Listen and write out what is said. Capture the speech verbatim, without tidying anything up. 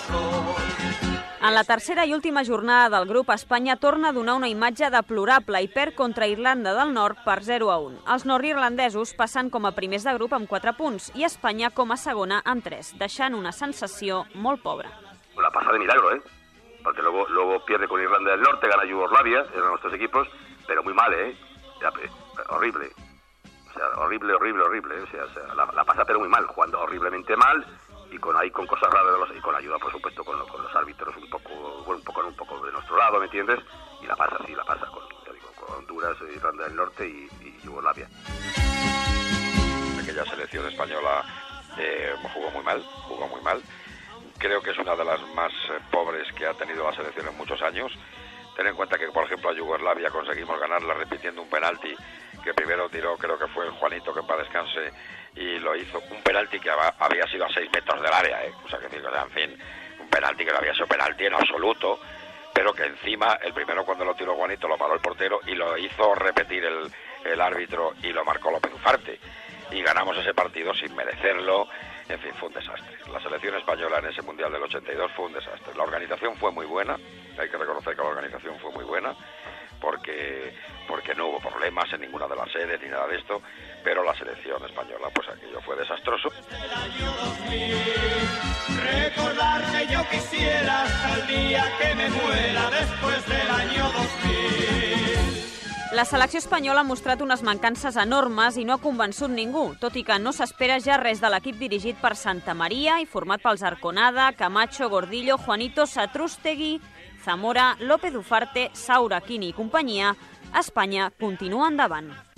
En la tercera i última jornada del grup, Espanya torna a donar una imatge deplorable i perd contra Irlanda del Nord per zero a un. Els nord-irlandesos passen com a primers de grup amb quatre punts i Espanya com a segona amb tres, deixant una sensació molt pobra. La pasa de milagro, ¿eh? Porque luego, luego pierde con Irlanda del Norte, gana Yugoslavia, eran nuestros equipos, pero muy mal, ¿eh? Ya, horrible. O sea, horrible, horrible, horrible. ¿eh? O sea, o sea la, la pasa pero muy mal, jugando horriblemente mal y con ahí con cosas raras de los, y con ayuda, por supuesto, con, con los árbitros un poco, bueno, un poco, un poco de nuestro lado, ¿me entiendes? Y la pasa, sí, la pasa con, te digo, con Honduras, Irlanda del Norte y, y Yugoslavia. Aquella selección española eh, jugó muy mal, jugó muy mal. Creo que es una de las más eh, pobres que ha tenido la selección en muchos años. Ten en cuenta que, por ejemplo, a Yugoslavia conseguimos ganarla repitiendo un penalti que primero tiró, creo que fue el Juanito, que en paz descanse, y lo hizo, un penalti que había sido a seis metros del área, ¿eh? O sea, que digo, en fin, un penalti que no había sido penalti en absoluto, pero que encima, el primero cuando lo tiró Juanito lo paró el portero y lo hizo repetir el, el árbitro y lo marcó López Ufarte. Y ganamos ese partido sin merecerlo. En fin, fue un desastre. La selección española en ese Mundial del ochenta y dos fue un desastre. La organización fue muy buena, hay que reconocer que la organización fue muy buena, porque, porque no hubo problemas en ninguna de las sedes ni nada de esto, pero la selección española, pues aquello fue desastroso. Recordar que yo quisiera hasta el día que me muera después del año dos mil. La selecció espanyola ha mostrat unes mancances enormes i no ha convençut ningú, tot i que no s'espera ja res de l'equip dirigit per Santa Maria i format pels Arconada, Camacho, Gordillo, Juanito, Satrústegui, Zamora, López Ufarte, Saura, Quini i companyia. Espanya continua endavant.